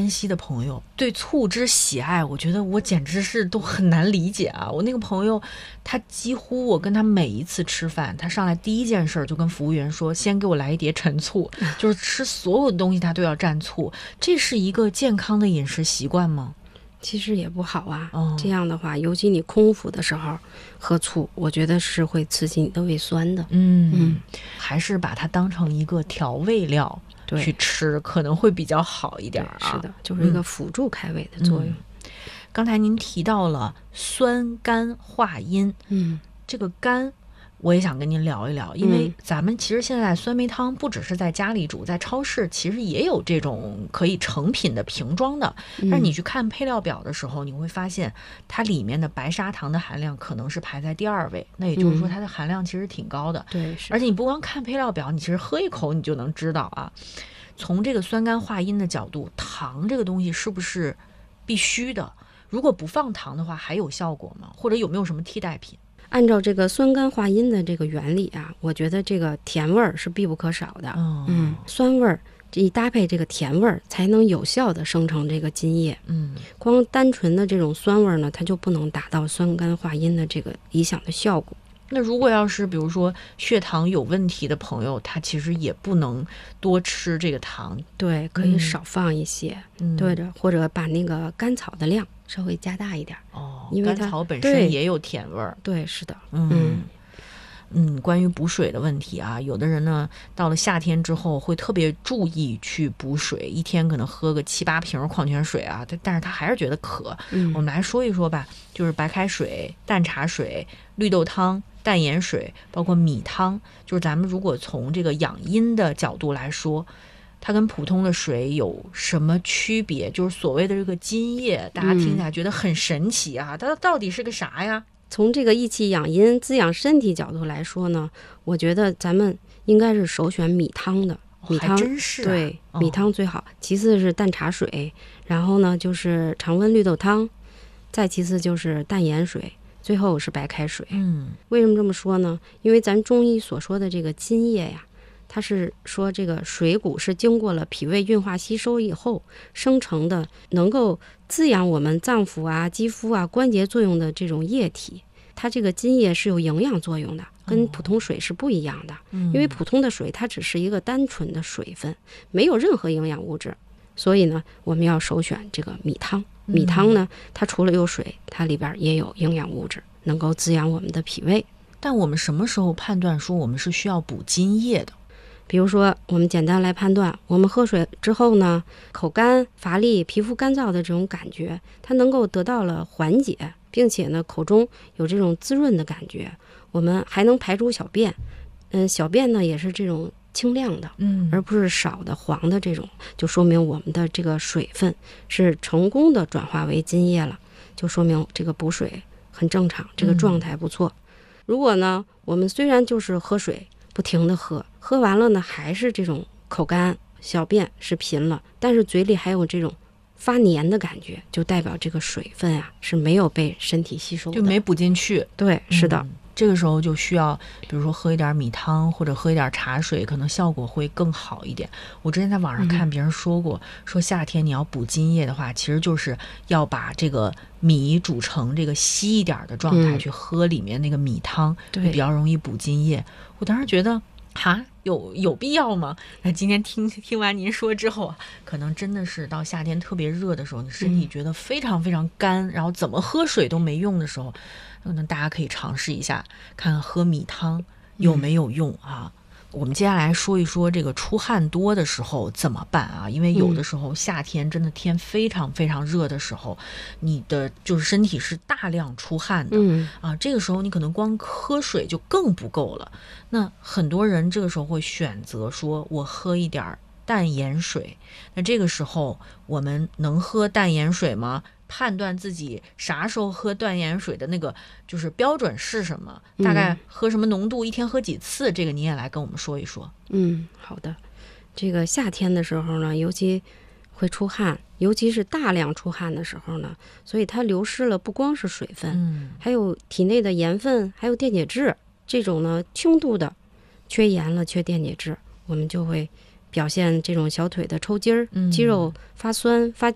山西的朋友对醋之喜爱，我觉得我简直是都很难理解啊。我那个朋友，他几乎我跟他每一次吃饭，他上来第一件事就跟服务员说，先给我来一碟陈醋，就是吃所有的东西他都要蘸醋。这是一个健康的饮食习惯吗？ 其实也不好啊，这样的话，尤其你空腹的时候喝醋，我觉得是会刺激你的胃酸的。 还是把它当成一个调味料去吃，可能会比较好一点啊。 是的，就是一个辅助开胃的作用。 刚才您提到了酸甘化阴，这个甘我也想跟您聊一聊，因为咱们其实现在酸梅汤不只是在家里煮，在超市其实也有这种可以成品的瓶装的，但是你去看配料表的时候，你会发现它里面的白砂糖的含量可能是排在第2位，那也就是说它的含量其实挺高的。 对， 而且你不光看配料表，你其实喝一口你就能知道啊。从这个酸甘化阴的角度，糖这个东西是不是必须的？如果不放糖的话，还有效果吗？或者有没有什么替代品？ 按照这个酸甘化阴的这个原理啊，我觉得这个甜味儿是必不可少的。酸味儿一搭配这个甜味儿，才能有效的生成这个津液。光单纯的这种酸味儿呢，它就不能达到酸甘化阴的这个理想的效果。 那如果要是比如说血糖有问题的朋友，他其实也不能多吃这个糖。 对，可以少放一些。对的，或者把那个甘草的量稍微加大一点。因为甘草本身也有甜味儿。 对，是的。 关于补水的问题啊，有的人呢到了夏天之后会特别注意去补水，一天可能喝个7、8瓶矿泉水啊，但是他还是觉得渴。我们来说一说吧，就是白开水、淡茶水、绿豆汤、淡盐水，包括米汤，就是咱们如果从这个养阴的角度来说，它跟普通的水有什么区别？就是所谓的这个津液，大家听起来觉得很神奇啊，它到底是个啥呀？ 从这个益气养阴、滋养身体角度来说呢，我觉得咱们应该是首选米汤的。米汤还真是对，米汤最好，其次是淡茶水，然后呢就是常温绿豆汤，再其次就是淡盐水，最后是白开水。为什么这么说呢？因为咱中医所说的这个津液呀，它是说这个水谷是经过了脾胃运化吸收以后生成的，能够滋养我们脏腑啊、肌肤啊、关节作用的这种液体。它这个津液是有营养作用的，跟普通水是不一样的。因为普通的水它只是一个单纯的水分，没有任何营养物质，所以呢我们要首选这个米汤。米汤呢它除了有水，它里边也有营养物质，能够滋养我们的脾胃。 但我们什么时候判断说我们是需要补津液的？ 比如说我们简单来判断，我们喝水之后呢，口干乏力、皮肤干燥的这种感觉，它能够得到了缓解，并且呢口中有这种滋润的感觉，我们还能排出小便。小便呢也是这种清亮的，而不是少的黄的这种，就说明我们的这个水分是成功的转化为津液了，就说明这个补水很正常，这个状态不错。如果呢我们虽然就是喝水不停的喝完了呢还是这种口干，小便是频了，但是嘴里还有这种发黏的感觉，就代表这个水分啊是没有被身体吸收的， 就没补进去。 对，是的。 这个时候就需要比如说喝一点米汤或者喝一点茶水，可能效果会更好一点。我之前在网上看别人说过，说夏天你要补津液的话，其实就是要把这个米煮成这个稀一点的状态去喝里面那个米汤，比较容易补津液。我当时觉得有必要吗？那今天听完您说之后啊，可能真的是到夏天特别热的时候，你身体觉得非常非常干，然后怎么喝水都没用的时候，可能大家可以尝试一下，看看喝米汤有没有用啊。我们接下来说一说这个出汗多的时候怎么办啊？因为有的时候夏天真的天非常非常热的时候，你的就是身体是大量出汗的，这个时候你可能光喝水就更不够了。那很多人这个时候会选择说我喝一点淡盐水，那这个时候我们能喝淡盐水吗？判断自己啥时候喝淡盐水的那个就是标准是什么，大概喝什么浓度，一天喝几次，这个你也来跟我们说一说。 好的。这个夏天的时候呢，尤其会出汗，尤其是大量出汗的时候呢，所以它流失了不光是水分，还有体内的盐分，还有电解质。这种呢轻度的缺盐了、缺电解质，我们就会表现这种小腿的抽筋儿、肌肉发酸发